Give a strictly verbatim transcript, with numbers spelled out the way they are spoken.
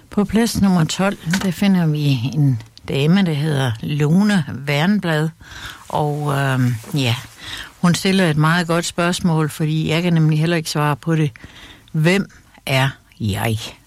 På plads nummer tolv, der finder vi en dame, der hedder Lone Wernblad. Og øh, ja, hun stiller et meget godt spørgsmål, fordi jeg kan nemlig heller ikke svare på det. Hvem er jeg?